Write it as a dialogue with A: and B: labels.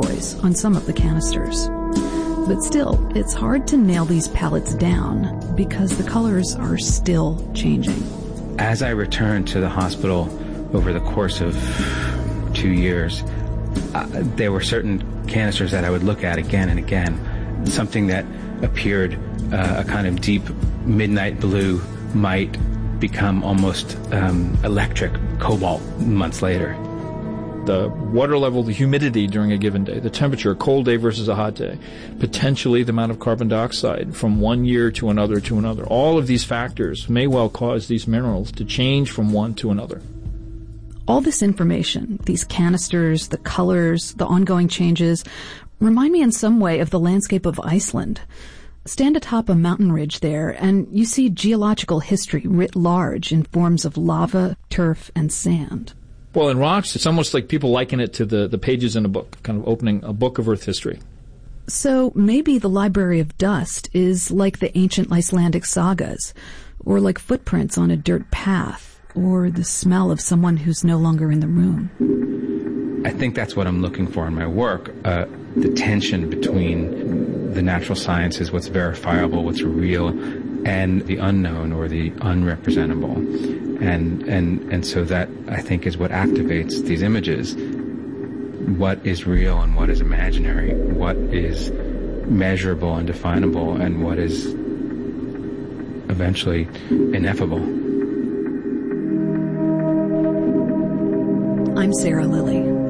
A: turquoise on some of the canisters. But still, it's hard to nail these palettes down because the colors are still changing.
B: As I returned to the hospital over the course of 2 years, there were certain canisters that I would look at again and again. Something that appeared a kind of deep midnight blue might become almost electric cobalt months later.
C: The water level, the humidity during a given day, the temperature, a cold day versus a hot day, potentially the amount of carbon dioxide from one year to another to another. All of these factors may well cause these minerals to change from one to another.
A: All this information, these canisters, the colors, the ongoing changes, remind me in some way of the landscape of Iceland. Stand atop a mountain ridge there, and you see geological history writ large in forms of lava, turf, and sand.
C: Well, in rocks, it's almost like people liken it to the pages in a book, kind of opening a book of Earth history.
A: So maybe the Library of Dust is like the ancient Icelandic sagas, or like footprints on a dirt path, or the smell of someone who's no longer in the room.
B: I think that's what I'm looking for in my work, the tension between the natural sciences, what's verifiable, what's real, and the unknown or the unrepresentable. And so that, I think, is what activates these images. What is real and what is imaginary? What is measurable and definable, and what is eventually ineffable?
A: I'm Sarah Lilly.